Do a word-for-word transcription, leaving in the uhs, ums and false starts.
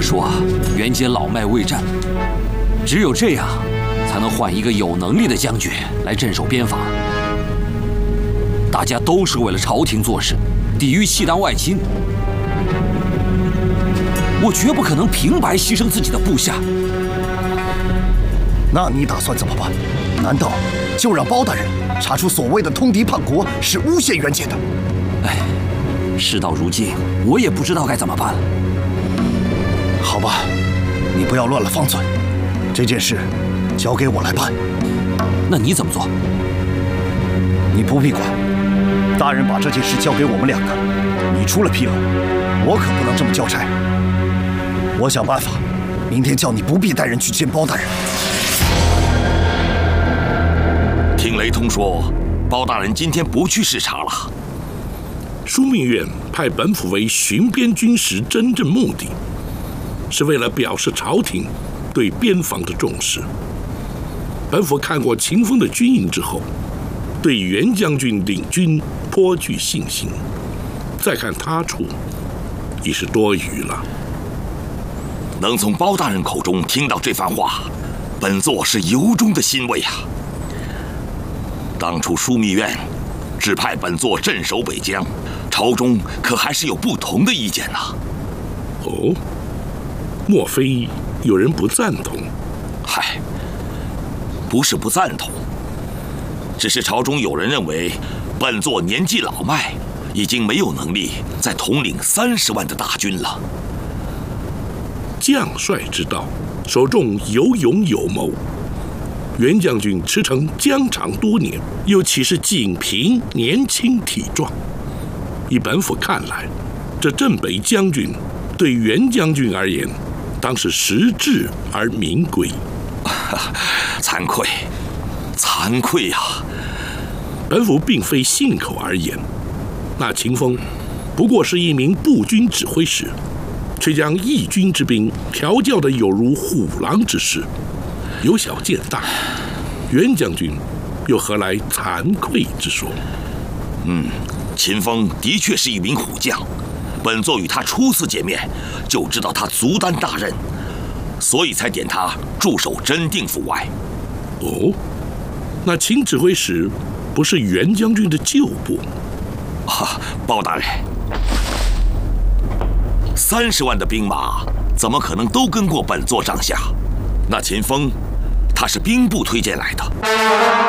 人说袁杰老迈未战，只有这样，才能换一个有能力的将军来镇守边防。大家都是为了朝廷做事，抵御契丹外侵。我绝不可能平白牺牲自己的部下。 那你打算怎么办？难道就让包大人查出所谓的通敌叛国是诬陷袁杰的？ 哎，事到如今，我也不知道该怎么办了。 好吧，你不要乱了方寸，这件事交给我来办。 那你怎么做？ 你不必管，大人把这件事交给我们两个，你出了纰漏，我可不能这么交差。我想办法，明天叫你不必带人去见包大人。 听雷通说，包大人今天不去视察了。 枢密院派本府为巡边军时，真正目的是为了表示朝廷对边防的重视。本府看过秦风的军营之后，对袁将军领军颇具信心。再看他处，已是多余了。 能从包大人口中听到这番话，本座是由衷的欣慰啊。当初枢密院指派本座镇守北疆，朝中可还是有不同的意见呐。 哦，莫非有人不赞同？ 嗨，不是不赞同，只是朝中有人认为本座年纪老迈，已经没有能力再统领三十万的大军了。 将帅之道，手中有勇有谋。袁将军驰骋疆场多年，又岂是仅凭年轻体壮？以本府看来，这镇北将军对袁将军而言，当是实至而名归。 惭愧，惭愧呀、啊！ 本府并非信口而言，那秦风不过是一名步军指挥使，却将义军之兵调教得有如虎狼之势，由小见大。袁将军又何来惭愧之说？ 嗯，秦风的确是一名虎将，本座与他初次见面就知道他足担大任，所以才点他驻守真定府外。 哦，那秦指挥使不是袁将军的旧部？ 啊，包大人，三十万的兵马怎么可能都跟过本座帐下？那秦风，他是兵部推荐来的。